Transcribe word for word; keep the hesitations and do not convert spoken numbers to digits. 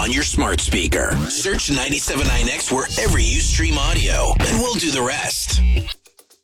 on your smart speaker. Search ninety-seven point nine X wherever you stream audio, and we'll do the rest.